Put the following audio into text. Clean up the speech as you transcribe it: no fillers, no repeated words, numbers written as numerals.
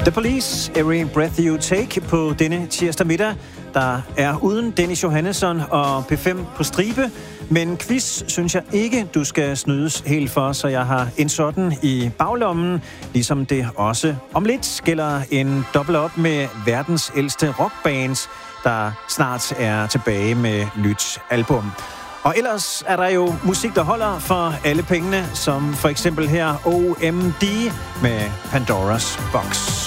The Police, Every Breath You Take på denne tirsdag middag. Der er uden Dennis Johannesson og P5 på stribe, men quiz synes jeg ikke, du skal snydes helt for, så jeg har en sådan i baglommen, ligesom det også om lidt gælder en dobbelt op med verdens ældste rockbands, der snart er tilbage med nyt album. Og ellers er der jo musik, der holder for alle pengene, som for eksempel her OMD med Pandora's Box.